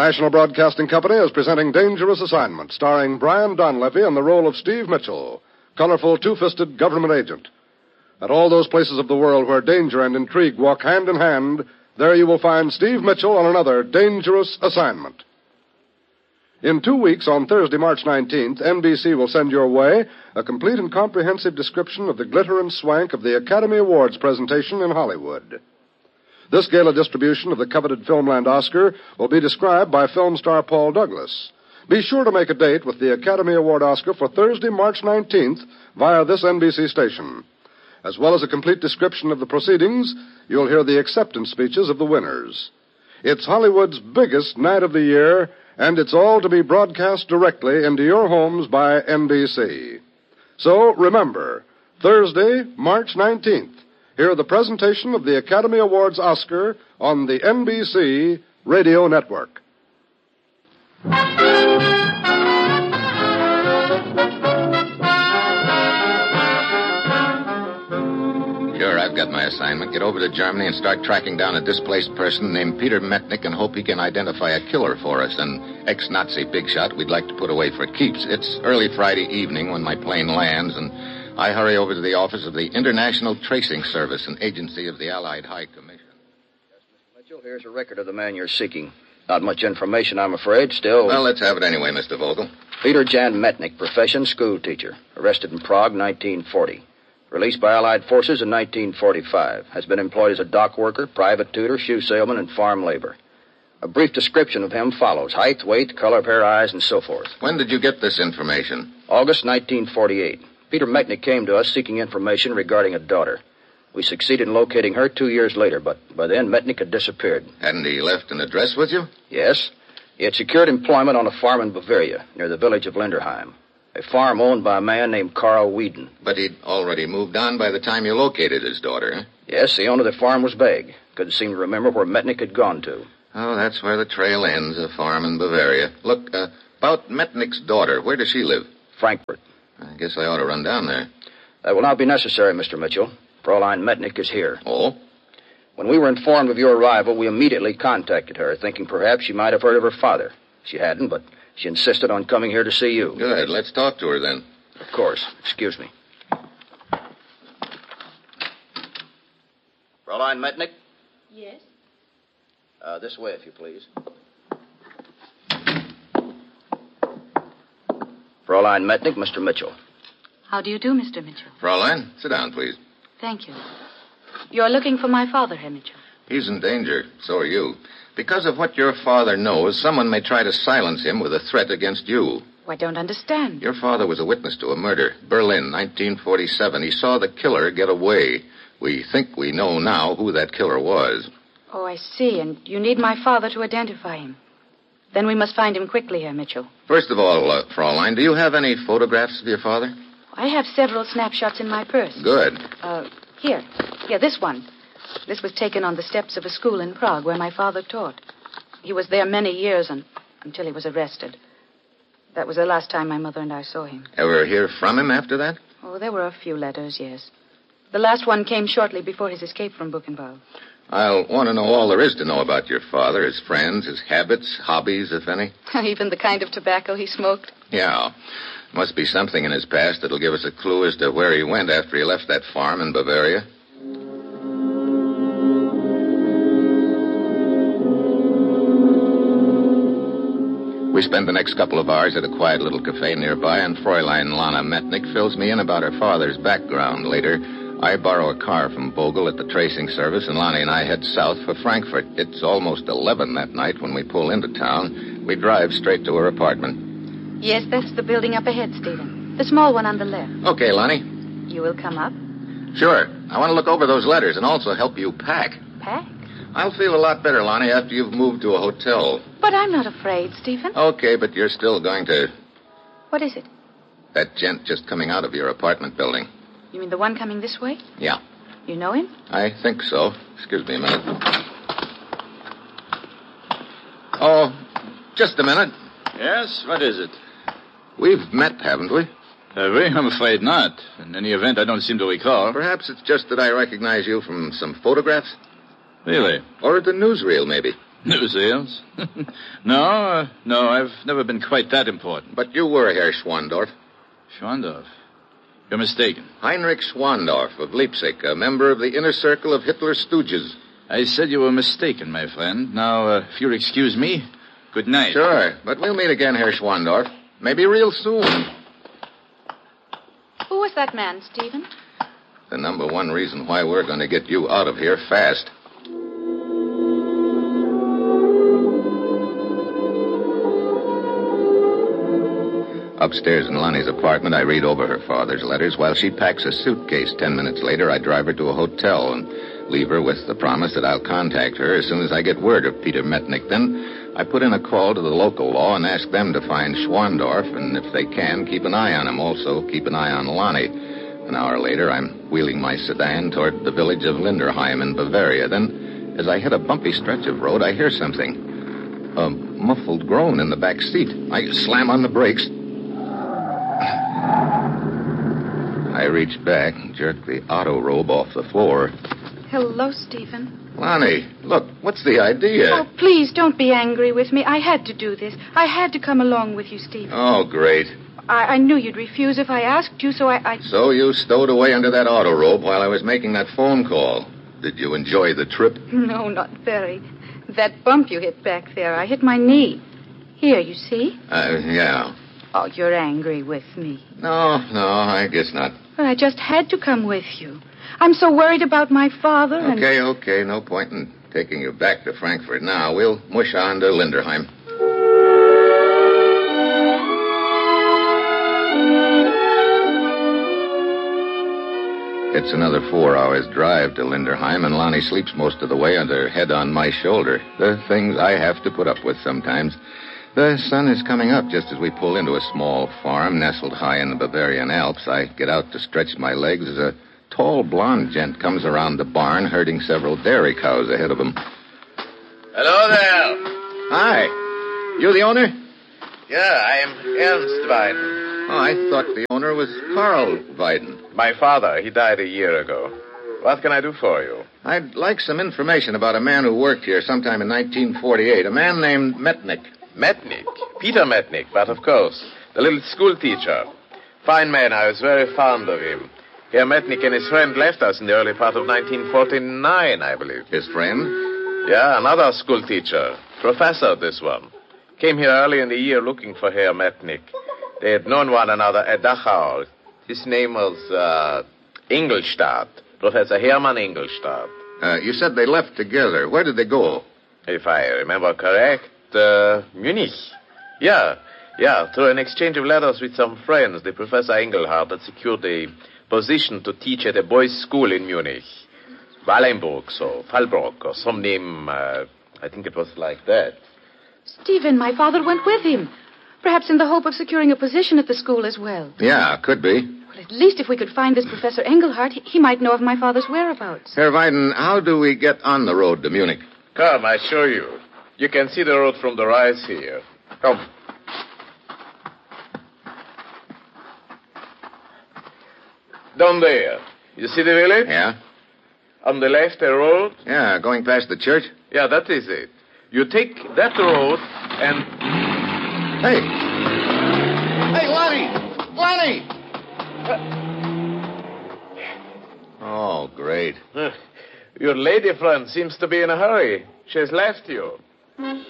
National Broadcasting Company is presenting Dangerous Assignment, starring Brian Donlevy in the role of Steve Mitchell, colorful two-fisted government agent. At all those places of the world where danger and intrigue walk hand in hand, there you will find Steve Mitchell on another Dangerous Assignment. In 2 weeks, on Thursday, March 19th, NBC will send your way a complete and comprehensive description of the glitter and swank of the Academy Awards presentation in Hollywood. This gala distribution of the coveted Filmland Oscar will be described by film star Paul Douglas. Be sure to make a date with the Academy Award Oscar for Thursday, March 19th, via this NBC station. As well as a complete description of the proceedings, you'll hear the acceptance speeches of the winners. It's Hollywood's biggest night of the year, and it's all to be broadcast directly into your homes by NBC. So, remember, Thursday, March 19th, hear the presentation of the Academy Awards Oscar on the NBC Radio Network. Sure, I've got my assignment. Get over to Germany and start tracking down a displaced person named Peter Metnick and hope he can identify a killer for us, an ex-Nazi big shot we'd like to put away for keeps. It's early Friday evening when my plane lands, and I hurry over to the office of the International Tracing Service, an agency of the Allied High Commission. Yes, Mr. Mitchell, here's a record of the man you're seeking. Not much information, I'm afraid, still. Well, let's have it anyway, Mr. Vogel. Peter Jan Metnick, profession, school teacher. Arrested in Prague, 1940. Released by Allied forces in 1945. Has been employed as a dock worker, private tutor, shoe salesman, and farm labor. A brief description of him follows. Height, weight, color of hair, eyes, and so forth. When did you get this information? August 1948. Peter Metnick came to us seeking information regarding a daughter. We succeeded in locating her 2 years later, but by then Metnick had disappeared. Hadn't he left an address with you? Yes. He had secured employment on a farm in Bavaria, near the village of Linderheim. A farm owned by a man named Carl Whedon. But he'd already moved on by the time you located his daughter, huh? Yes, the owner of the farm was vague. Couldn't seem to remember where Metnick had gone to. Oh, that's where the trail ends, a farm in Bavaria. Look, about Metnick's daughter, where does she live? Frankfurt. I guess I ought to run down there. That will not be necessary, Mr. Mitchell. Fraulein Metnick is here. Oh? When we were informed of your arrival, we immediately contacted her, thinking perhaps she might have heard of her father. She hadn't, but she insisted on coming here to see you. Good. Let's talk to her then. Of course. Excuse me. Fraulein Metnick? Yes? This way, if you please. Fraulein Metnick, Mr. Mitchell. How do you do, Mr. Mitchell? Fraulein, sit down, please. Thank you. You're looking for my father, Herr Mitchell. He's in danger. So are you. Because of what your father knows, someone may try to silence him with a threat against you. I don't understand. Your father was a witness to a murder. Berlin, 1947. He saw the killer get away. We think we know now who that killer was. Oh, I see. And you need my father to identify him. Then we must find him quickly, Herr Mitchell. First of all, Fraulein, do you have any photographs of your father? I have several snapshots in my purse. Good. Here, this one. This was taken on the steps of a school in Prague where my father taught. He was there many years until he was arrested. That was the last time my mother and I saw him. Ever hear from him after that? Oh, there were a few letters, yes. The last one came shortly before his escape from Buchenwald. I'll want to know all there is to know about your father, his friends, his habits, hobbies, if any. Even the kind of tobacco he smoked. Yeah. Must be something in his past that'll give us a clue as to where he went after he left that farm in Bavaria. We spend the next couple of hours at a quiet little cafe nearby, and Fräulein Lana Metnick fills me in about her father's background. Later, I borrow a car from Vogel at the tracing service, and Lonnie and I head south for Frankfurt. It's almost 11 that night when we pull into town. We drive straight to her apartment. Yes, that's the building up ahead, Stephen. The small one on the left. Okay, Lonnie. You will come up? Sure. I want to look over those letters and also help you pack. Pack? I'll feel a lot better, Lonnie, after you've moved to a hotel. But I'm not afraid, Stephen. Okay, but you're still going to... What is it? That gent just coming out of your apartment building. You mean the one coming this way? Yeah. You know him? I think so. Excuse me a minute. Oh, just a minute. Yes, what is it? We've met, haven't we? Have we? I'm afraid not. In any event, I don't seem to recall. Perhaps it's just that I recognize you from some photographs. Really? Or at the newsreel, maybe. Museums? No, I've never been quite that important. But you were Herr Schwandorf. Schwandorf? You're mistaken. Heinrich Schwandorf of Leipzig, a member of the inner circle of Hitler's stooges. I said you were mistaken, my friend. Now, if you'll excuse me, good night. Sure, but we'll meet again, Herr Schwandorf. Maybe real soon. Who was that man, Stephen? The number one reason why we're going to get you out of here fast. Upstairs in Lonnie's apartment, I read over her father's letters while she packs a suitcase. 10 minutes later, I drive her to a hotel and leave her with the promise that I'll contact her as soon as I get word of Peter Metnick. Then I put in a call to the local law and ask them to find Schwandorf, and if they can, keep an eye on him. Also, keep an eye on Lonnie. An hour later, I'm wheeling my sedan toward the village of Linderheim in Bavaria. Then, as I hit a bumpy stretch of road, I hear something. A muffled groan in the back seat. I slam on the brakes. I reach back and jerk the auto robe off the floor. Hello, Stephen. Lonnie, look, what's the idea? Oh, please, don't be angry with me. I had to do this. I had to come along with you, Stephen. Oh, great. I knew you'd refuse if I asked you, so I... So you stowed away under that auto robe while I was making that phone call. Did you enjoy the trip? No, not very. That bump you hit back there, I hit my knee. Here, you see? Yeah. Oh, you're angry with me. No, I guess not. Well, I just had to come with you. I'm so worried about my father and... Okay. No point in taking you back to Frankfurt now. We'll mush on to Linderheim. It's another 4 hours drive to Linderheim, and Lonnie sleeps most of the way with her head on my shoulder. The things I have to put up with sometimes. The sun is coming up just as we pull into a small farm nestled high in the Bavarian Alps. I get out to stretch my legs as a tall blonde gent comes around the barn herding several dairy cows ahead of him. Hello there. Hi. You the owner? Yeah, I am Ernst Weiden. Oh, I thought the owner was Karl Weiden. My father, he died a year ago. What can I do for you? I'd like some information about a man who worked here sometime in 1948. A man named Metnick. Metnick? Peter Metnick, but of course. The little school teacher. Fine man, I was very fond of him. Herr Metnick and his friend left us in the early part of 1949, I believe. His friend? Yeah, another school teacher. Professor, this one. Came here early in the year looking for Herr Metnick. They had known one another at Dachau. His name was, Ingolstadt. Professor Hermann Ingolstadt. You said they left together. Where did they go? If I remember correct, Munich. Yeah, through an exchange of letters with some friends, the Professor Engelhardt had secured a position to teach at a boys' school in Munich. Wallenburg, or Fallbrook, or some name, I think it was like that. Stephen, my father went with him. Perhaps in the hope of securing a position at the school as well. Yeah, could be. Well, at least if we could find this Professor Engelhardt, he might know of my father's whereabouts. Herr Weiden, how do we get on the road to Munich? Come, I show you. You can see the road from the rise here. Come. Down there. You see the village? Yeah? On the left, a road. Yeah, going past the church? Yeah, that is it. You take that road and... Hey, Lonnie! Oh, great. Your lady friend seems to be in a hurry. She's left you.